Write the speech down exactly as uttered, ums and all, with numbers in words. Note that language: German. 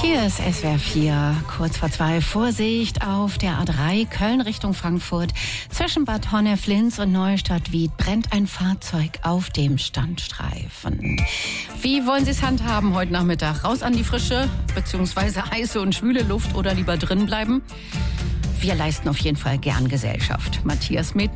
Hier ist S W R vier, kurz vor zwei. Vorsicht auf der A drei, Köln Richtung Frankfurt. Zwischen Bad Honnef-Linz und Neustadt-Wied brennt ein Fahrzeug auf dem Standstreifen. Wie wollen Sie es handhaben heute Nachmittag? Raus an die frische, beziehungsweise heiße und schwüle Luft oder lieber drin bleiben? Wir leisten auf jeden Fall gern Gesellschaft. Matthias Med